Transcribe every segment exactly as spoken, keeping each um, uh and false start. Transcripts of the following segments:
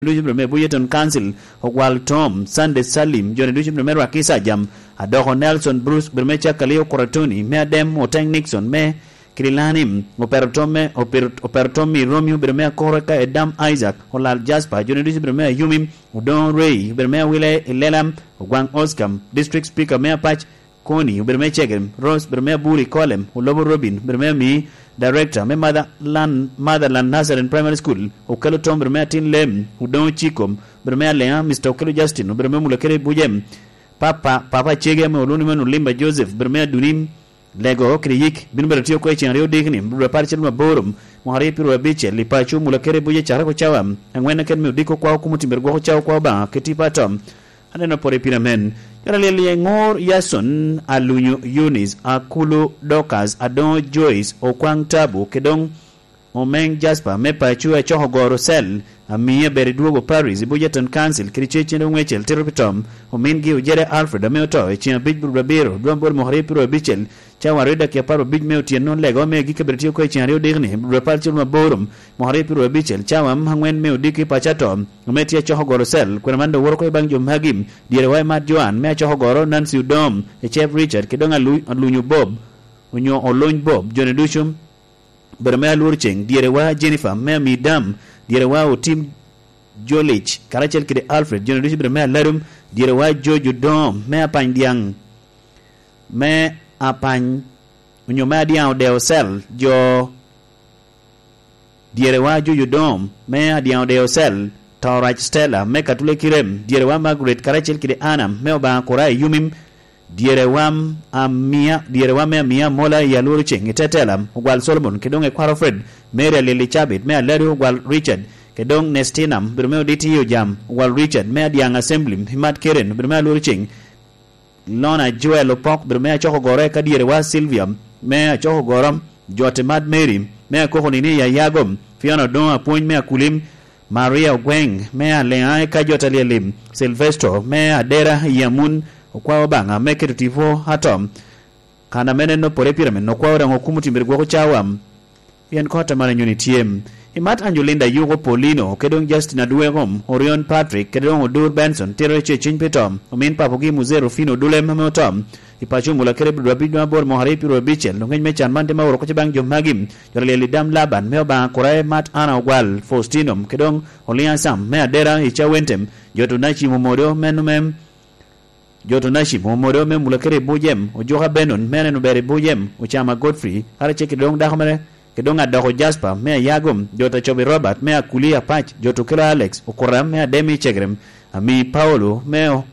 Dushim Reme Buyeton Council Ogwal Tom Sunday Salim Johnny Dushim Reme Rakisa Jam Adoho Nelson Bruce Bermecha Kaleo Koratoni Me Adem Oteng Nixon Me Krilanim Operatome Operatomi Romeo Bermea Koraka Edam Isaac Olal Jasper Johnny Dushim Reme Yumim Udon Ray Bermea Wile Lelam Ogwang Oscam District Speaker Mea Patch Koni Bermea Chegem Rose Bermea Buri Kolem Ulobo Robin Bermea Mi Director me Motherland Motherland Nazarene Primary School Okelo Tom Bermea Tin Lem Udon Chikom Bermea Lea Mister Okelo Justin Bermea Mulakere Bujem Papa Papa Chegem Oluniman Ulimba Joseph Bermea Dunim Lego Kriyik Bin Beratio Question Rio Dignim Reparchel Maborum Mohari Piro Biche Lipachu Mulakere Buje Charako Chawam and when I can Mudiko Kwa Kumutimbergo Chaw Kwaba Ketipa Tom and then a Pore Piramen Yaralele ngor Yason Alunyu Yunis Akulu Dokas Adon Joyce Okwang Tabu Kedong Omeng Jasper Mepa Chua Chohogoro Sel Amia Beriduogo Paris Bujeton Council Krichechin Wechel Terpitom Omengi Ujere Alfred Ameoto Chia Big Rabiro Duambor Mohari Piro Bichel Chawa Reda Kiaparo Big Meuti no Lego Me Gikabritio Quachin Rio Digni Repalchum Borum Mohari Piro Bichel Chawam Hangwen Meudiki Pachatom Ometia Chohogoro Sel Quernando Worko Bangjum Hagim Dierewai Mat Joan Mea Chohogoro Nancy Udom Chef Richard Kedonga Lunyu Bob Unyo Olony Bob Johnny Dushum Bermea Lurching Dierewa Jennifer Mea Midam Dierewa Otim Jolich Karachel Kide Alfred Johnny Dushum Bermea Larum Dierewa Jojo Dom Mea Pandiang Mea Apany Unyo Mea Diao Deosel Jo Dierewa Jojo Dom Mea Diao Deosel Taurach Stella Mea Katule Kirem Dierewa Margaret Karachel Kide Anam Mea Ba Korai Yumim Dierewam Amia Dierewam Mia Mola Yalurching Itetelam Wal Solomon Kedong Equaro Fred Mary Lily Chabit Mea Leru Wal Richard Kedong Nestinam Bermeo Diti Jam Wal Richard Mea Diang Assembly Himat Kirin Bermea Lurching Lona Joel Opok Bermea Chohogore Kadierewa Sylvia Mea Chohogoram Jotemad Mary Mea Kohonini Yagom Fiona Don Appoint Mea Kulim Maria Gweng Mea Lea Kajota Lim Silvestro Mea Dera Yamun Okwa banga make it tivo atom kana mene no pore pyramid no kwa rango kumutimber gwo chawam yen kota mara unitiem Imat Anjulinda Yugo Polino Kedong Justin Aduegom Orion Patrick Kedong Odur Benson Tereche Chinpetom Omin Papogi Muzero Fino Dulem Motom Ipachu Mulakere Rabidwa Bor Mohari Piro Bichel Nungen Mechan Mantema Rokochabang Jomagim Joreli Dam Laban Melba Korae Mat Ana Wal Faustinum Kedong Olian Sam Mea Dera Icha Wentem Jotunachi Momodo Menumem Jotonashi Momodo me Mulakere Bujem Ojoha Benon Menen Uberi Bujem Uchama Godfrey Harache Kedong Dahomere Kedong Adaho Jasper Mea Yagum Jota Chobi Robert Mea Kulia Patch Jotokela Alex Okoram Mea Demi Chegrem Ami Paolo Meo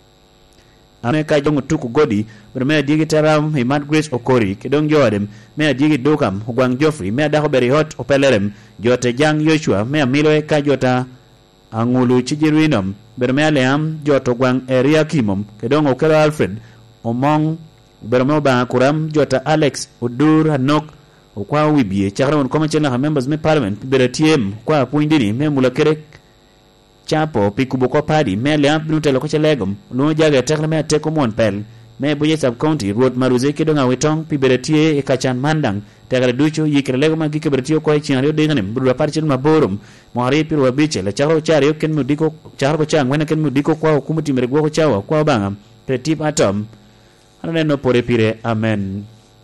Ameka Jong Tuku Godi Mea Digitaram Himat Grace Okori Kedong Joadem Mea Digi Dokam Hugwang Joffrey Mea Dahoberi Hot Opelerem Jota Jang Yoshua Mea Miloe Kajota Angulu Chijirinum Bermea Leam Joto Gwang Area Kimum Kedong Okelo Alfred Omong Bermeo Ba Kuram Jota Alex Udur Hanok Okwa Wibie Chakra Commercial members me Parliament Beretiem Kwa Puindini Me Mulakere Chapo Pikubuko Party Me Leam Nutelo Kochelegum Luno Jaga Tekla Me Teko Mon Pel Me Buye Sub County Road Maruze Kedong Awetong Piberetie Ekachan Mandang Tegara Ducho Yikrelegoma Gikeberetio Kwa Chiario Deganim Bura Parchil Maborum Mohari Piro Biche La Charo Chario Ken Mudiko Charo Chang When Ken Mudiko Kwa Kumuti Mergo Chawa Kwa Bangam Pretip Atom Anano Pore Pire Amen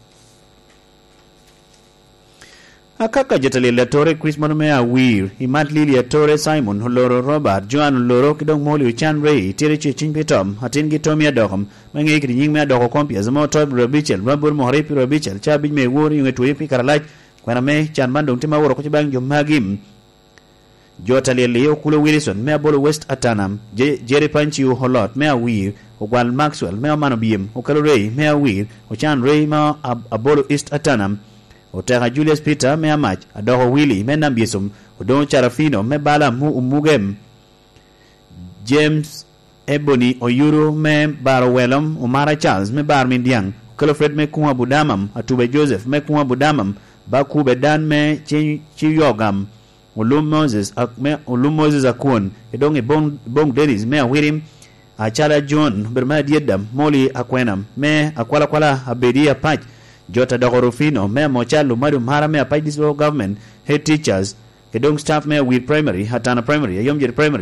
Akaka Jetali Latore Chris Monomea Weir Himat Lilia Torre Simon Holoro Robert Joan Loro Kidong Moli Chan Ray Tirichi Chinpetom Hatingi Tomia Dogum Mange King Mea Dogo Compia Zamoto Rabichel Rabur Mohari Piro Bichel Chabin Me Wori Yuetuipi Karalite Kwaname Chan Mandung Tima Woro Kochibang Jomagim Jotali Leo Kulo Wilson Mea Bolo West Atanam Jerry Panchiu Holot Mea Weir Ogwal Maxwell Mea Manobiem Okalo Ray Mea Weir Ochan Ray Mea Abolo East Atanam Otera Julius Peter Mea Mach Adoho Willie Me Nambiesum Odon Charafino Me Bala Mu Umugem James Ebony Oyuru Me Barowelum Umara Charles Me Barmindiang Kalofred Me Kuma Budamam Atube Joseph Me Kuma Budamam Bakube Dan Me Chiyogam Ulum Moses Me Ulum Moses Akun Edong Ebong Bong Dennis Me Wirim Achala John Berma Diedam Moli Akwenam Me Akwala Kwala Abedia Patch Jota Dogorofino Me Mochalu Madu Mara Me Apai Government Head Teachers Kedong Staff Me with Primary Hatana Primary Yomjir Primary